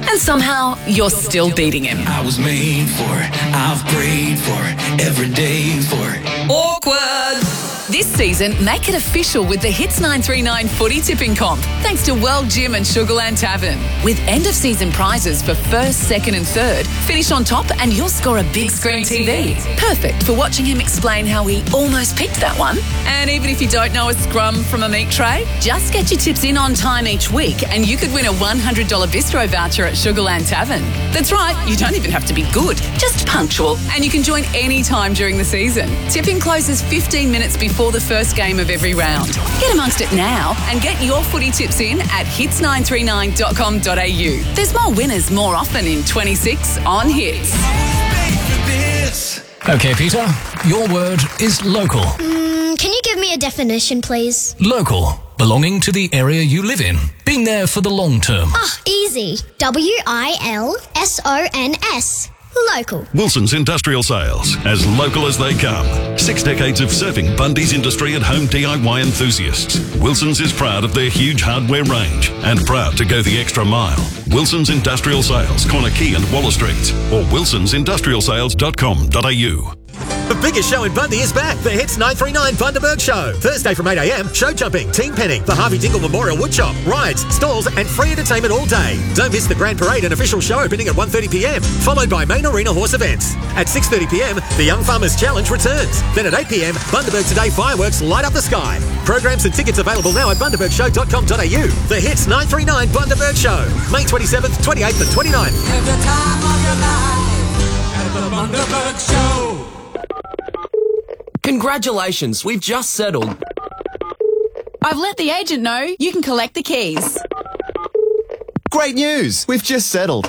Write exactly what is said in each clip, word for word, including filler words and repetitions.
and somehow you're still beating him. I was made for it. I've prayed for it. Every day for it. Awkward. This season, make it official with the Hits nine three nine Footy Tipping Comp, thanks to World Gym and Sugarland Tavern. With end-of-season prizes for first, second and third, finish on top and you'll score a big screen T V. Perfect for watching him explain how he almost picked that one. And even if you don't know a scrum from a meat tray, just get your tips in on time each week and you could win a one hundred dollars bistro voucher at Sugarland Tavern. That's right, you don't even have to be good, just punctual. And you can join any time during the season. Tipping closes fifteen minutes before the first game of every round. Get amongst it now and get your footy tips in at hits nine three nine dot com dot a u. There's more winners more often in twenty-six on Hits. OK, Peter, your word is local. Mm, can you give me a definition, please? Local, belonging to the area you live in. Been there for the long term. Ah, easy. W I L S O N S. Local. Wilson's Industrial Sales, as local as they come. Six decades of serving Bundy's industry and home D I Y enthusiasts. Wilson's is proud of their huge hardware range and proud to go the extra mile. Wilson's Industrial Sales, Corner Key and Waller Streets, or wilsons industrial sales dot com dot a u. The biggest show in Bundy is back, the Hits nine three nine Bundaberg Show. Thursday from eight a m, show jumping, team penning, the Harvey Dingle Memorial Woodshop, rides, stalls and free entertainment all day. Don't miss the Grand Parade and official show opening at one thirty p m, followed by Main Arena Horse Events. At six thirty p m, the Young Farmers Challenge returns. Then at eight p m, Bundaberg Today fireworks light up the sky. Programs and tickets available now at bundaberg show dot com dot a u. The Hits nine three nine Bundaberg Show, May twenty-seventh, twenty-eighth and twenty-ninth. Have the time of your life at the Bundaberg Show. Congratulations, we've just settled. I've let the agent know you can collect the keys. Great news, we've just settled.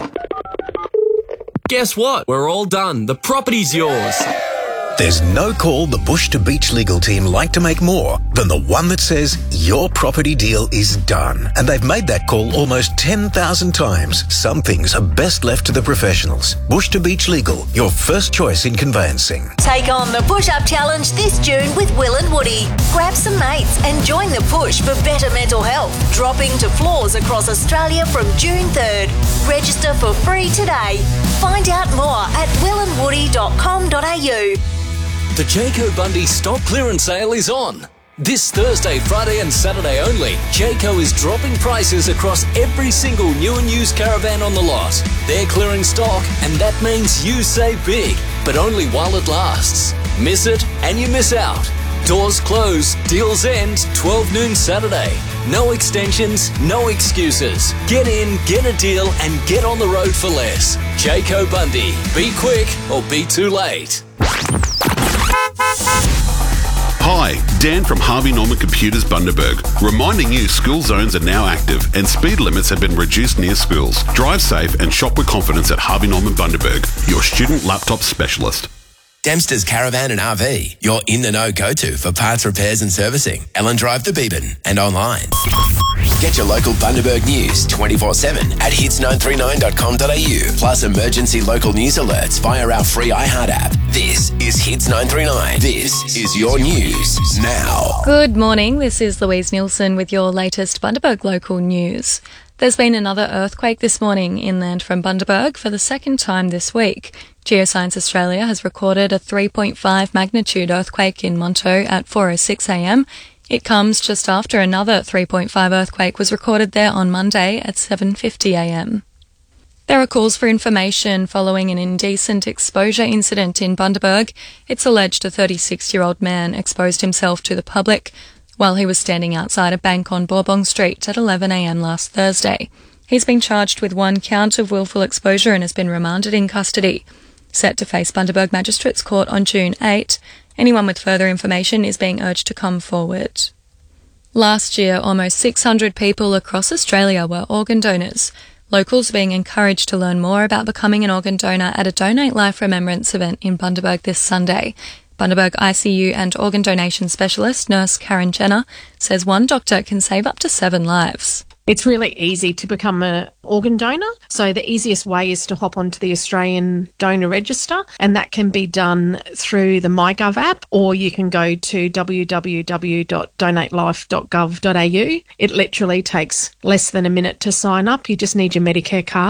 Guess what? We're all done. The property's yours. There's no call the Bush to Beach legal team like to make more than the one that says your property deal is done. And they've made that call almost ten thousand times. Some things are best left to the professionals. Bush to Beach Legal, your first choice in conveyancing. Take on the Push-Up Challenge this June with Will and Woody. Grab some mates and join the push for better mental health. Dropping to floors across Australia from June third. Register for free today. Find out more at will and woody dot com dot a u. The Jayco Bundy stock clearance sale is on. This Thursday, Friday and Saturday only, Jayco is dropping prices across every single new and used caravan on the lot. They're clearing stock and that means you save big, but only while it lasts. Miss it and you miss out. Doors close, deals end, twelve noon Saturday. No extensions, no excuses. Get in, get a deal and get on the road for less. Jayco Bundy. Be quick or be too late. Hi, Dan from Harvey Norman Computers Bundaberg, reminding you school zones are now active and speed limits have been reduced near schools. Drive safe and shop with confidence at Harvey Norman Bundaberg, your student laptop specialist. Dempster's Caravan and R V, your in-the-know go-to for parts repairs and servicing. Ellen Drive to Beeban and online. Get your local Bundaberg news twenty-four seven at hits nine three nine dot com dot a u, plus emergency local news alerts via our free iHeart app. This is Hits nine three nine. This is your news now. Good morning, this is Louise Nielsen with your latest Bundaberg local news. There's been another earthquake this morning inland from Bundaberg for the second time this week. Geoscience Australia has recorded a three point five magnitude earthquake in Monto at four oh six a m. It comes just after another three point five earthquake was recorded there on Monday at seven fifty a m. There are calls for information following an indecent exposure incident in Bundaberg. It's alleged a thirty-six-year-old man exposed himself to the public while he was standing outside a bank on Bourbon Street at eleven a m last Thursday. He's been charged with one count of willful exposure and has been remanded in custody. Set to face Bundaberg Magistrates Court on June eighth, anyone with further information is being urged to come forward. Last year, almost six hundred people across Australia were organ donors. Locals are being encouraged to learn more about becoming an organ donor at a Donate Life Remembrance event in Bundaberg this Sunday. Bundaberg I C U and organ donation specialist nurse Karen Jenner says one doctor can save up to seven lives. It's really easy to become an organ donor. So the easiest way is to hop onto the Australian Donor Register, and that can be done through the MyGov app, or you can go to w w w dot donate life dot gov dot a u. It literally takes less than a minute to sign up. You just need your Medicare card.